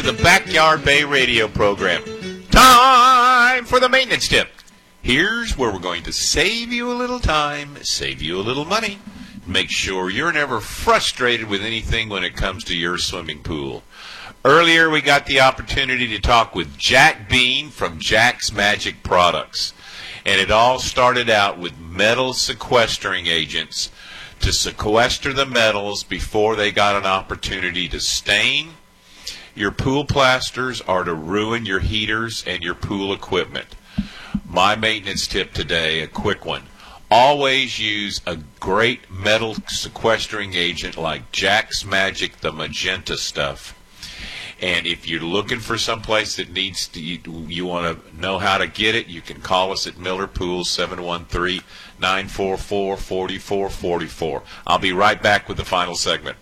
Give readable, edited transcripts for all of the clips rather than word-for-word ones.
the Backyard Bay radio program. Time for the maintenance tip. Here's where we're going to save you a little time, save you a little money. Make sure you're never frustrated with anything when it comes to your swimming pool. Earlier, we got the opportunity to talk with Jack Bean from Jack's Magic Products. And it all started out with metal sequestering agents to sequester the metals before they got an opportunity to stain your pool plasters or to ruin your heaters and your pool equipment. My maintenance tip today, a quick one. Always use a great metal sequestering agent like Jack's Magic, the magenta stuff. And if you're looking for someplace that needs to, you want to know how to get it, you can call us at Miller Pool, 713-944-4444. I'll be right back with the final segment.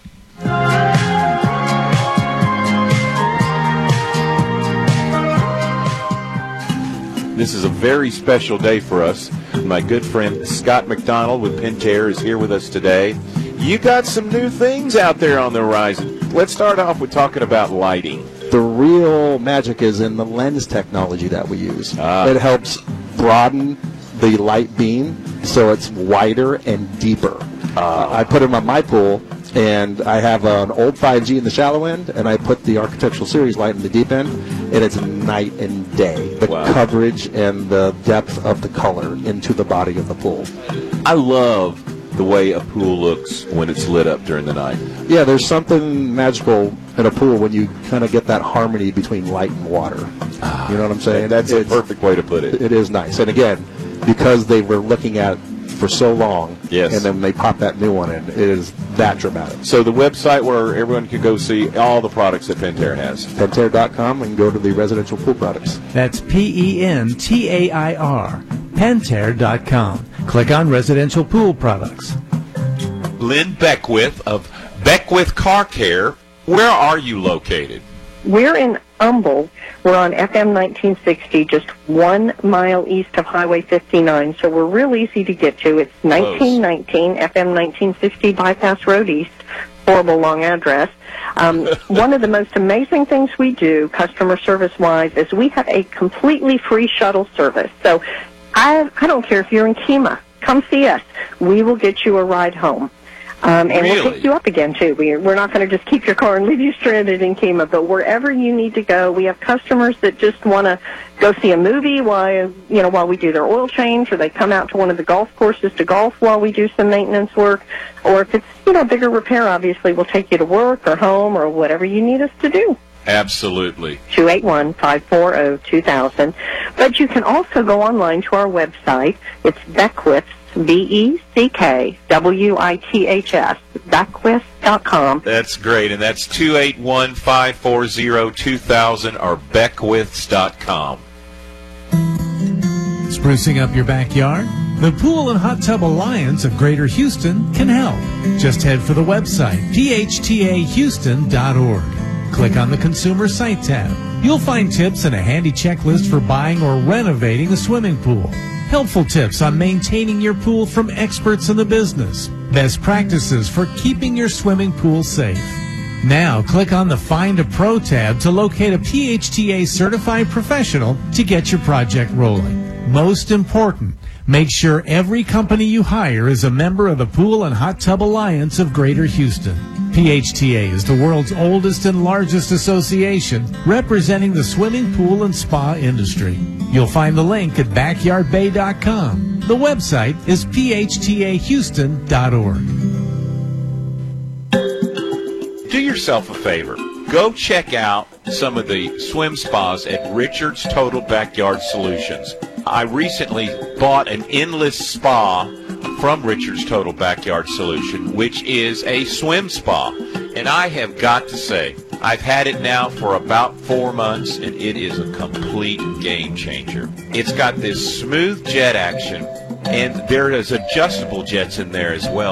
This is a very special day for us. My good friend Scott McDonald with Pentair is here with us today. You got some new things out there on the horizon. Let's start off with talking about lighting. The real magic is in the lens technology that we use. It helps broaden the light beam so it's wider and deeper. I put them on my pool, and I have an old 5G in the shallow end, and I put the Architectural Series light in the deep end, and it's night and day. The coverage and the depth of the color into the body of the pool. I love the way a pool looks when it's lit up during the night. Yeah, there's something magical in a pool when you kind of get that harmony between light and water. You know what I'm saying? That's a perfect way to put it. It is nice. And again, because they were looking at for so long, yes, and then they pop that new one in, it is that dramatic. So the website where everyone can go see all the products that Pentair has. Pentair.com, and go to the residential pool products. That's Pentair, Pentair.com. Click on residential pool products. Lynn Beckwith of Beckwith Car Care, where are you located? We're in Humble. We're on FM 1960, just 1 mile east of Highway 59, so we're real easy to get to. It's 1919 FM 1960 Bypass Road East, horrible long address. One of the most amazing things we do, customer service-wise, is we have a completely free shuttle service. So I don't care if you're in Kemah. Come see us. We will get you a ride home. And we'll pick you up again, too. We're not going to just keep your car and leave you stranded in Kemah, but wherever you need to go. We have customers that just want to go see a movie while we do their oil change, or they come out to one of the golf courses to golf while we do some maintenance work. Or if it's, bigger repair, obviously, we'll take you to work or home or whatever you need us to do. Absolutely. 281-540-2000. But you can also go online to our website. It's Beckwith's, BECKWITHS, Beckwith.com. That's great, and that's 281-540-2000 or Beckwiths.com. Sprucing up your backyard? The Pool and Hot Tub Alliance of Greater Houston can help. Just head for the website, phtahouston.org. Click on the Consumer Site tab. You'll find tips and a handy checklist for buying or renovating a swimming pool. Helpful tips on maintaining your pool from experts in the business. Best practices for keeping your swimming pool safe. Now, click on the Find a Pro tab to locate a PHTA certified professional to get your project rolling. Most important, make sure every company you hire is a member of the Pool and Hot Tub Alliance of Greater Houston. PHTA is the world's oldest and largest association representing the swimming pool and spa industry. You'll find the link at backyardbay.com. The website is phtahouston.org. Do yourself a favor. Go check out some of the swim spas at Richard's Total Backyard Solutions. I recently bought an endless spa from Richard's Total Backyard Solution, which is a swim spa. And I have got to say, I've had it now for about 4 months, and it is a complete game changer. It's got this smooth jet action, and there is adjustable jets in there as well.